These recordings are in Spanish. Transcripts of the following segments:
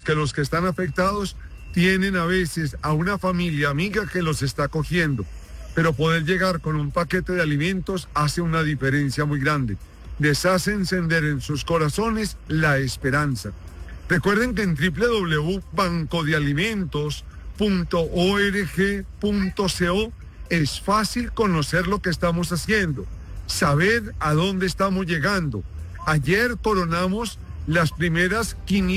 que los que están afectados tienen a veces a una familia amiga que los está acogiendo, pero poder llegar con un paquete de alimentos hace una diferencia muy grande. Les hace encender en sus corazones la esperanza. Recuerden que en www.bancodealimentos.org.co es fácil conocer lo que estamos haciendo, saber a dónde estamos llegando. Ayer coronamos las primeras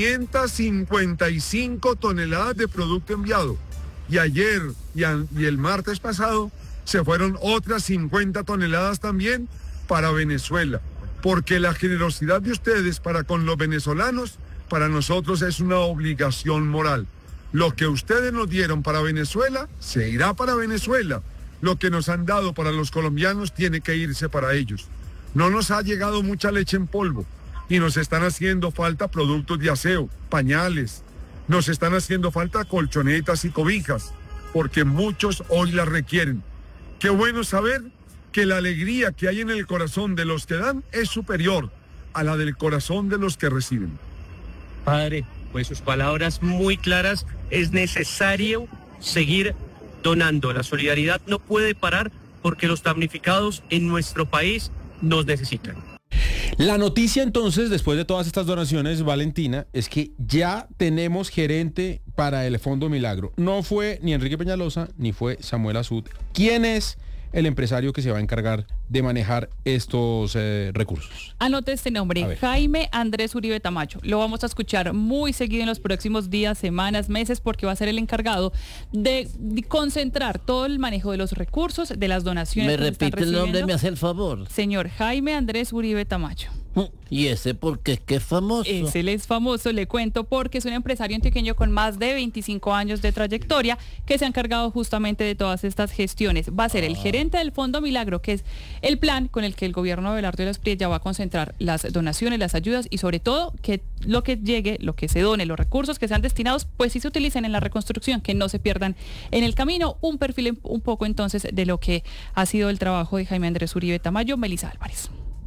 555 toneladas de producto enviado. Y ayer y el martes pasado se fueron otras 50 toneladas también para Venezuela. Porque la generosidad de ustedes para con los venezolanos, para nosotros es una obligación moral. Lo que ustedes nos dieron para Venezuela, se irá para Venezuela. Lo que nos han dado para los colombianos tiene que irse para ellos. No nos ha llegado mucha leche en polvo y nos están haciendo falta productos de aseo, pañales, nos están haciendo falta colchonetas y cobijas, porque muchos hoy las requieren. Qué bueno saber que la alegría que hay en el corazón de los que dan es superior a la del corazón de los que reciben. Padre, pues sus palabras muy claras, es necesario seguir donando. La solidaridad no puede parar porque los damnificados en nuestro país nos necesitan. La noticia entonces, después de todas estas donaciones, Valentina, es que ya tenemos gerente para el Fondo Milagro. No fue ni Enrique Peñalosa, ni fue Samuel Azud. ¿Quién es el empresario que se va a encargar de manejar estos recursos? Anote este nombre, Jaime Andrés Uribe Tamayo. Lo vamos a escuchar muy seguido en los próximos días, semanas, meses, porque va a ser el encargado de concentrar todo el manejo de los recursos, de las donaciones. ¿Me repite el nombre, me hace el favor? Señor Jaime Andrés Uribe Tamayo. ¿Y ese por qué? ¿Qué es famoso? Él es famoso, le cuento, porque es un empresario antioqueño con más de 25 años de trayectoria que se ha encargado justamente de todas estas gestiones. Va a ser el gerente del Fondo Milagro, que es el plan con el que el gobierno de Abelardo de las Prias ya va a concentrar las donaciones, las ayudas y sobre todo que lo que llegue, lo que se done, los recursos que sean destinados, pues sí se utilicen en la reconstrucción, que no se pierdan en el camino. Un perfil un poco entonces de lo que ha sido el trabajo de Jaime Andrés Uribe Tamayo. Melissa Álvarez.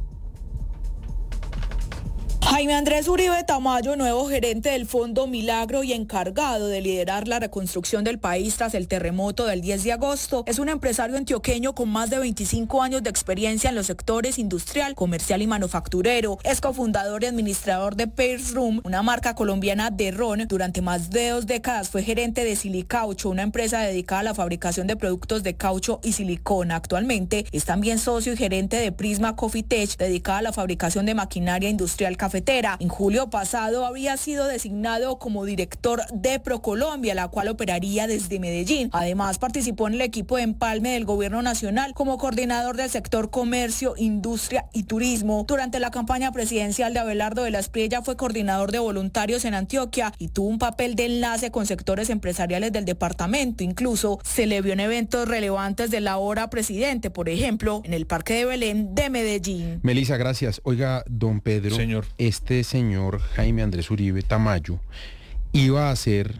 Jaime Andrés Uribe Tamayo, nuevo gerente del Fondo Milagro y encargado de liderar la reconstrucción del país tras el terremoto del 10 de agosto, es un empresario antioqueño con más de 25 años de experiencia en los sectores industrial, comercial y manufacturero. Es cofundador y administrador de Pearce Room, una marca colombiana de ron. Durante más de 2 décadas fue gerente de Silicaucho, una empresa dedicada a la fabricación de productos de caucho y silicona. Actualmente es también socio y gerente de Prisma Coffee Tech, dedicada a la fabricación de maquinaria industrial cafetera. En julio pasado había sido designado como director de ProColombia, la cual operaría desde Medellín. Además, participó en el equipo de empalme del gobierno nacional como coordinador del sector comercio, industria y turismo. Durante la campaña presidencial de Abelardo de las Prias fue coordinador de voluntarios en Antioquia y tuvo un papel de enlace con sectores empresariales del departamento. Incluso se le vio en eventos relevantes del ahora presidente, por ejemplo, en el Parque de Belén de Medellín. Melissa, gracias. Oiga, don Pedro. Señor. Este señor Jaime Andrés Uribe Tamayo iba a ser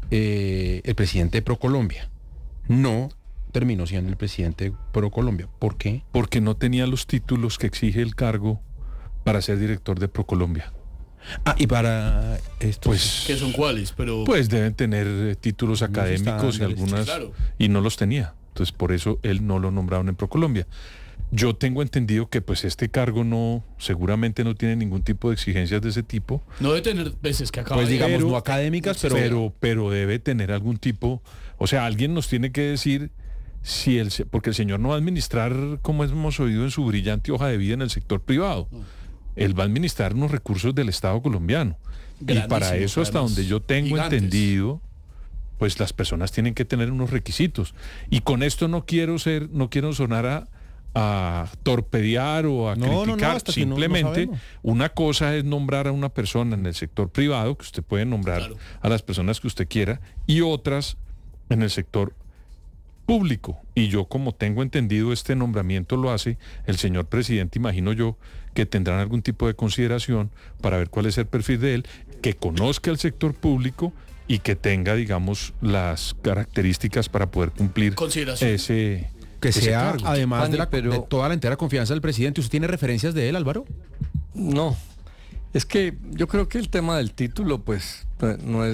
el presidente de ProColombia. No terminó siendo el presidente de ProColombia. ¿Por qué? Porque no tenía los títulos que exige el cargo para ser director de ProColombia. Y para esto, pues, ¿qué son cuáles? Pero pues deben tener títulos académicos y algunas, claro. Y no los tenía. Entonces por eso él no lo nombraron en ProColombia. Yo tengo entendido que pues este cargo seguramente no tiene ningún tipo de exigencias de ese tipo. No debe tener veces que acaba pues digamos no académicas, pero debe tener algún tipo, o sea, alguien nos tiene que decir si porque el señor no va a administrar, como hemos oído en su brillante hoja de vida, en el sector privado. Él va a administrar unos recursos del Estado colombiano. Y para eso, hasta donde yo tengo entendido, pues las personas tienen que tener unos requisitos. Y con esto no quiero sonar a torpedear o a criticar, simplemente una cosa es nombrar a una persona en el sector privado, que usted puede nombrar a las personas que usted quiera, y otras en el sector público. Y yo, como tengo entendido, este nombramiento lo hace el señor presidente, imagino yo que tendrán algún tipo de consideración para ver cuál es el perfil de él, que conozca el sector público y que tenga, digamos, las características para poder cumplir ese que sea cargo. Además de toda la entera confianza del presidente. ¿Usted tiene referencias de él, Álvaro? No, es que yo creo que el tema del título pues no es